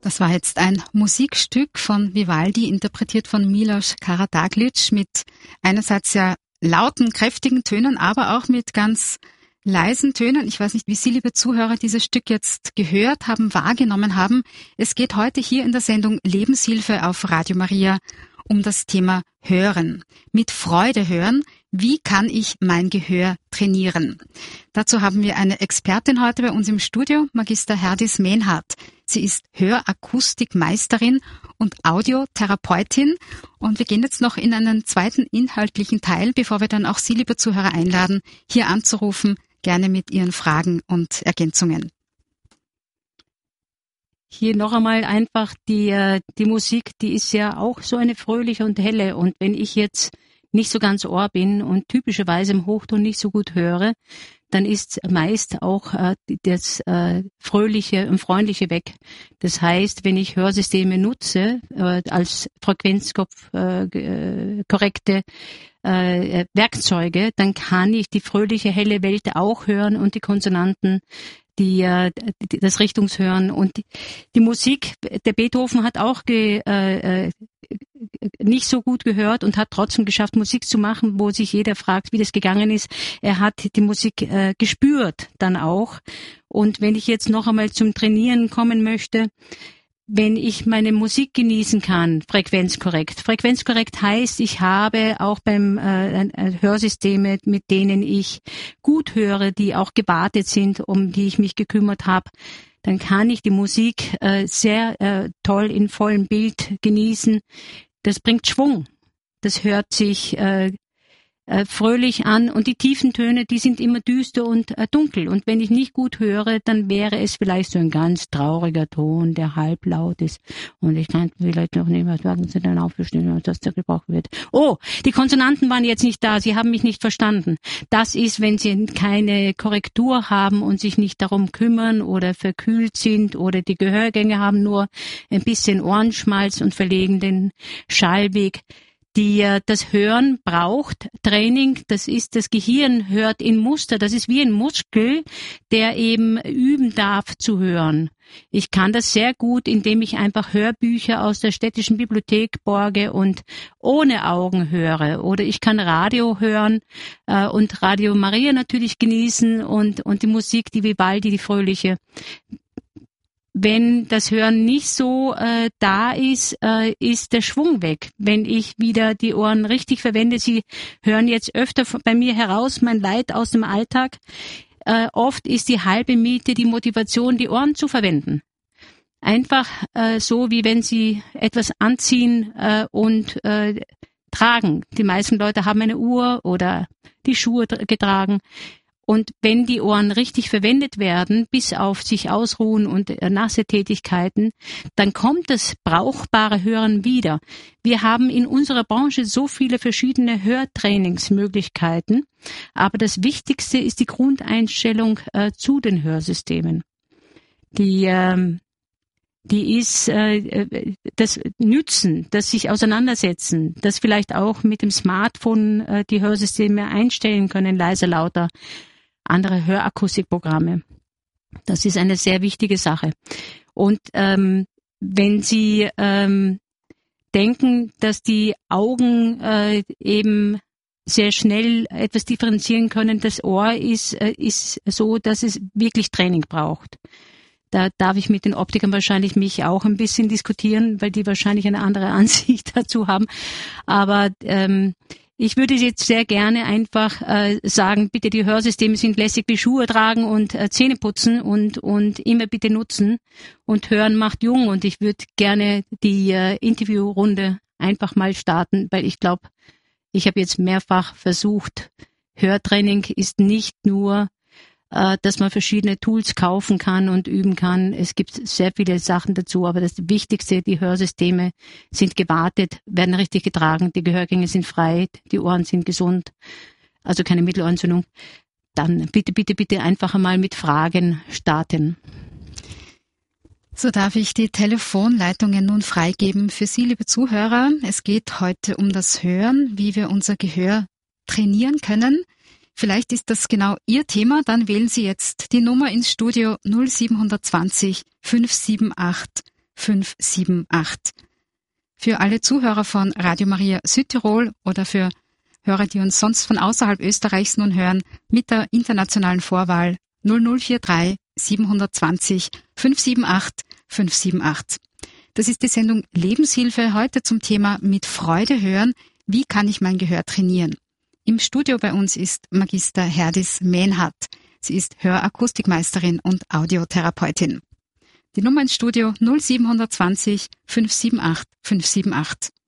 Das war jetzt ein Musikstück von Vivaldi, interpretiert von Milos Karađaglić, mit einerseits sehr lauten, kräftigen Tönen, aber auch mit ganz leisen Tönen. Ich weiß nicht, wie Sie, liebe Zuhörer, dieses Stück jetzt gehört haben, wahrgenommen haben. Es geht heute hier in der Sendung Lebenshilfe auf Radio Maria um das Thema Hören. Mit Freude hören. Wie kann ich mein Gehör trainieren? Dazu haben wir eine Expertin heute bei uns im Studio, Magister Herdis Mehnhardt. Sie ist Hörakustikmeisterin und Audiotherapeutin. Und wir gehen jetzt noch in einen zweiten inhaltlichen Teil, bevor wir dann auch Sie, liebe Zuhörer, einladen, hier anzurufen, gerne mit Ihren Fragen und Ergänzungen. Hier noch einmal einfach die Musik, die ist ja auch so eine fröhliche und helle. Und wenn ich jetzt nicht so ganz Ohr bin und typischerweise im Hochton nicht so gut höre, dann ist meist auch das Fröhliche und Freundliche weg. Das heißt, wenn ich Hörsysteme nutze, als Frequenzkopf korrekte Werkzeuge, dann kann ich die fröhliche, helle Welt auch hören und die Konsonanten, das Richtungshören und die Musik. Der Beethoven hat auch nicht so gut gehört und hat trotzdem geschafft, Musik zu machen, wo sich jeder fragt, wie das gegangen ist. Er hat die Musik gespürt dann auch. Und wenn ich jetzt noch einmal zum Trainieren kommen möchte, wenn ich meine Musik genießen kann, frequenzkorrekt. Frequenzkorrekt heißt, ich habe auch beim Hörsysteme, mit denen ich gut höre, die auch gewartet sind, um die ich mich gekümmert habe, dann kann ich die Musik sehr toll in vollem Bild genießen. Das bringt Schwung. Das hört sich fröhlich an und die tiefen Töne, die sind immer düster und dunkel. Und wenn ich nicht gut höre, dann wäre es vielleicht so ein ganz trauriger Ton, der halblaut ist. Und ich kann vielleicht noch nicht was sagen, Sie dann aufbestimmen, dass da gebraucht wird. Oh, die Konsonanten waren jetzt nicht da, Sie haben mich nicht verstanden. Das ist, wenn Sie keine Korrektur haben und sich nicht darum kümmern oder verkühlt sind oder die Gehörgänge haben nur ein bisschen Ohrenschmalz und verlegen den Schallweg. Das Hören braucht Training, das Gehirn hört in Muster, das ist wie ein Muskel, der eben üben darf zu hören. Ich kann das sehr gut, indem ich einfach Hörbücher aus der städtischen Bibliothek borge und ohne Augen höre. Oder ich kann Radio hören und Radio Maria natürlich genießen und die Musik, die Vivaldi, die fröhliche. Wenn das Hören nicht so da ist, ist der Schwung weg. Wenn ich wieder die Ohren richtig verwende, Sie hören jetzt öfter bei mir heraus mein Leid aus dem Alltag. Oft ist die halbe Miete die Motivation, die Ohren zu verwenden. Einfach so, wie wenn Sie etwas anziehen und tragen. Die meisten Leute haben eine Uhr oder die Schuhe getragen. Und wenn die Ohren richtig verwendet werden, bis auf sich ausruhen und nasse Tätigkeiten, dann kommt das brauchbare Hören wieder. Wir haben in unserer Branche so viele verschiedene Hörtrainingsmöglichkeiten, aber das Wichtigste ist die Grundeinstellung zu den Hörsystemen. Die ist das Nützen, das sich auseinandersetzen, das vielleicht auch mit dem Smartphone die Hörsysteme einstellen können, leiser, lauter, andere Hörakustikprogramme. Das ist eine sehr wichtige Sache. Und wenn Sie denken, dass die Augen eben sehr schnell etwas differenzieren können, das Ohr ist so, dass es wirklich Training braucht. Da darf ich mit den Optikern wahrscheinlich mich auch ein bisschen diskutieren, weil die wahrscheinlich eine andere Ansicht dazu haben. Aber ich würde jetzt sehr gerne einfach sagen, bitte die Hörsysteme sind lässig wie Schuhe tragen und Zähne putzen und immer bitte nutzen. Und Hören macht jung. Und ich würde gerne die Interviewrunde einfach mal starten, weil ich glaube, ich habe jetzt mehrfach versucht, Hörtraining ist nicht nur dass man verschiedene Tools kaufen kann und üben kann. Es gibt sehr viele Sachen dazu, aber das Wichtigste, die Hörsysteme sind gewartet, werden richtig getragen, die Gehörgänge sind frei, die Ohren sind gesund, also keine Mittelohrentzündung. Dann bitte einfach einmal mit Fragen starten. So darf ich die Telefonleitungen nun freigeben für Sie, liebe Zuhörer. Es geht heute um das Hören, wie wir unser Gehör trainieren können. Vielleicht ist das genau Ihr Thema, dann wählen Sie jetzt die Nummer ins Studio 0720 578 578. Für alle Zuhörer von Radio Maria Südtirol oder für Hörer, die uns sonst von außerhalb Österreichs nun hören, mit der internationalen Vorwahl 0043 720 578 578. Das ist die Sendung Lebenshilfe, heute zum Thema Mit Freude hören. Wie kann ich mein Gehör trainieren? Im Studio bei uns ist Magister Herdis Mehnhardt. Sie ist Hörakustikmeisterin und Audiotherapeutin. Die Nummer ins Studio 0720 578 578.